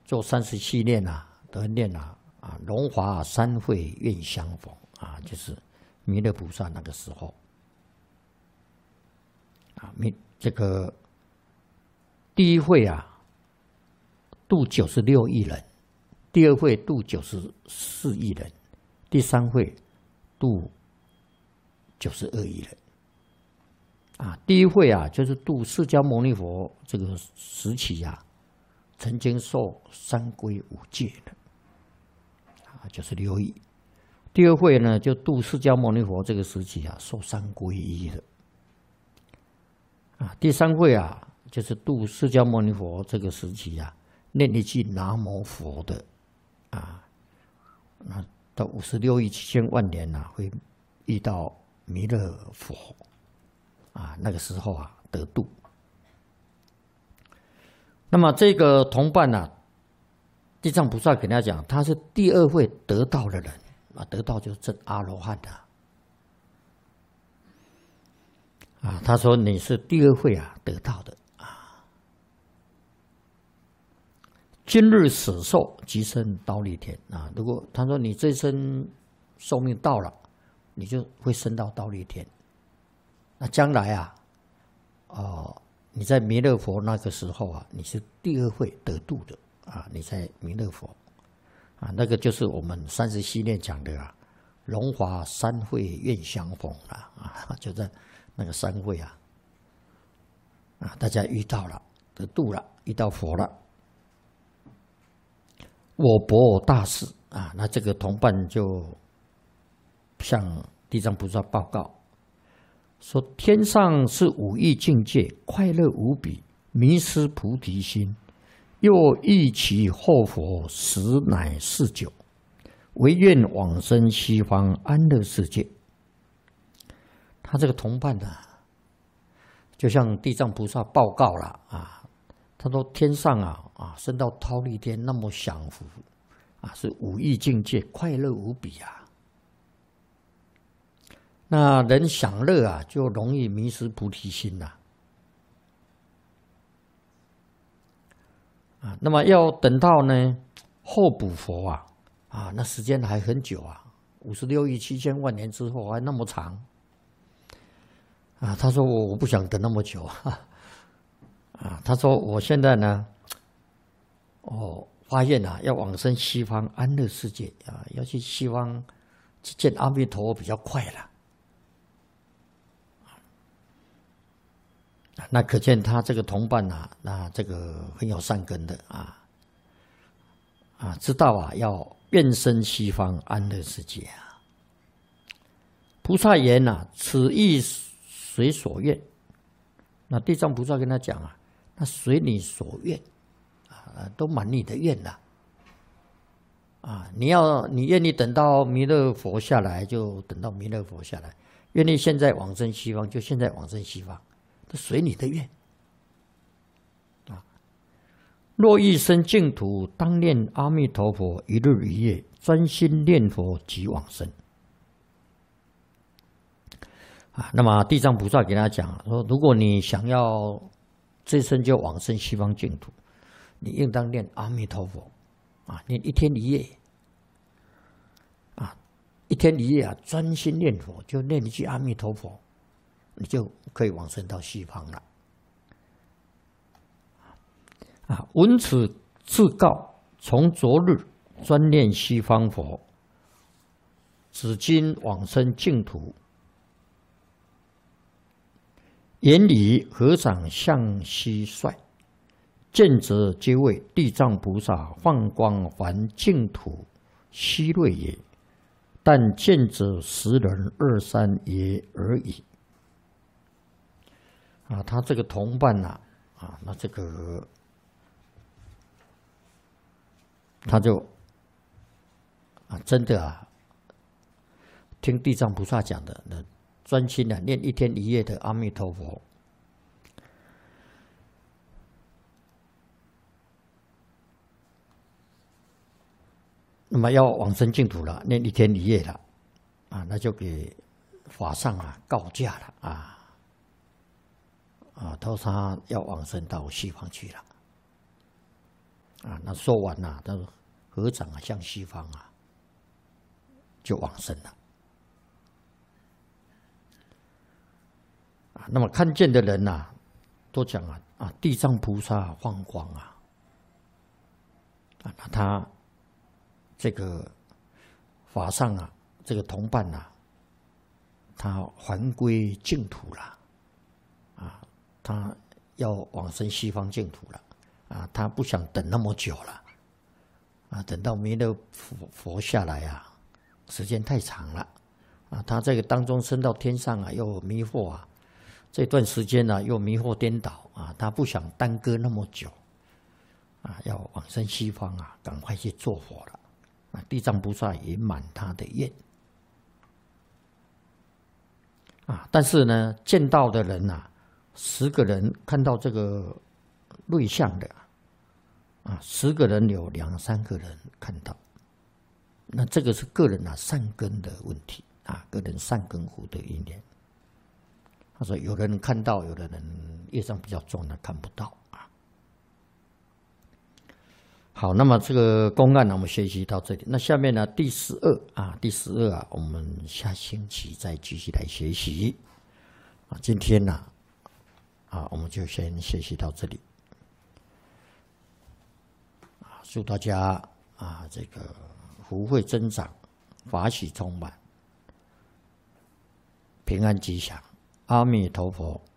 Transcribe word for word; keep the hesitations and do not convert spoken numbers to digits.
做三十七念啊，得念啊啊，龙华三会愿相逢啊，就是弥勒菩萨那个时候啊，弥这个第一会啊，度九十六亿人，第二会度九十四亿人，第三会度九十二亿人。啊，第一会啊，就是度释迦牟尼佛这个时期啊，曾经受三皈五戒的，啊，就是六亿。第二会呢，就度释迦牟尼佛这个时期啊，受三皈依的。啊，第三会啊，就是度释迦牟尼佛这个时期啊，念一句南无佛的，啊，那到五十六亿七千万年呐、啊，会遇到弥勒佛。啊，那个时候啊得度。那么这个同伴呢、啊，地藏菩萨给他讲，他是第二会得道的人啊，得道就是证阿罗汉的啊。他说你是第二会啊得道的啊。今日死寿即生忉利天啊。如果他说你这一生寿命到了，你就会升到忉利天。那将来啊，哦，你在弥勒佛那个时候啊，你是第二会得度的啊，你在弥勒佛啊，那个就是我们三十系列讲的啊，龙华三会愿相逢了啊，就在那个三会啊，啊，大家遇到了，得度了，遇到佛了。我博大士啊，那这个同伴就向地藏菩萨报告。说天上是五欲境界，快乐无比，迷失菩提心，又忆其后佛实乃是久，唯愿往生西方安乐世界。他这个同伴呢、啊，就向地藏菩萨报告了啊，他说天上啊啊升到忉利天那么享福啊，是五欲境界，快乐无比啊。那人享乐啊，就容易迷失菩提心呐、啊。啊，那么要等到呢后补佛啊，啊，那时间还很久啊，五十六亿七千万年之后还那么长。啊，他说我我不想等那么久啊。啊，他说我现在呢，哦，发现啊，要往生西方安乐世界啊，要去西方去见阿弥陀佛比较快了。那可见他这个同伴啊，那这个很有善根的啊，啊，知道啊要愿生西方安乐世界啊。菩萨言呐、啊，此意随所愿。那地藏菩萨跟他讲啊，那随你所愿啊，都满你的愿了。啊，你要你愿意等到弥勒佛下来，就等到弥勒佛下来；愿意现在往生西方，就现在往生西方。随你的愿啊！若欲生净土，当念阿弥陀佛一日一夜，专心念佛即往生啊。那么地藏菩萨给他讲说，如果你想要这生就往生西方净土，你应当念阿弥陀佛啊，念一天一夜啊，一天一夜啊，专心念佛，就念一句阿弥陀佛。你就可以往生到西方了。啊，闻此自告，从昨日专念西方佛，只今往生净土。言语合掌向西率，见则皆谓地藏菩萨放光还净土希瑞也，但见者十人二三也而已。啊，他这个同伴呐、啊，啊，那这个他就啊，真的啊，听地藏菩萨讲的，那专心的、啊、念一天一夜的阿弥陀佛，那么要往生净土了，念一天一夜了，啊，那就给法上啊告假了啊。啊，他说他要往生到西方去了。 啊，那说完了，他合掌啊，向西方啊，就往生了。啊，那么看见的人呐、啊，都讲啊啊，地藏菩萨放光啊，啊，那他这个法上啊，这个同伴呐、啊，他还归净土了，啊，他要往生西方净土了，啊，他不想等那么久了，啊，等到弥勒佛佛下来啊，时间太长了，啊，他这个当中升到天上啊，又迷惑啊。这段时间呢、啊，又迷惑颠倒啊，他不想耽搁那么久，啊，要往生西方啊，赶快去做佛了。啊，地藏菩萨也满他的愿，啊，但是呢，见到的人呐、啊，十个人看到这个瑞相的，啊，十个人有两三个人看到，那这个是个人啊善根的问题啊，个人善根福的因缘。他说：“有的人看到，有的人业障比较重的看不到啊。”好，那么这个公案呢，我们学习到这里。那下面呢，第十二啊，第十二啊，我们下星期再继续来学习啊。今天呢，啊，我们就先学习到这里啊。祝大家啊，这个福慧增长，法喜充满，平安吉祥。阿弥陀佛。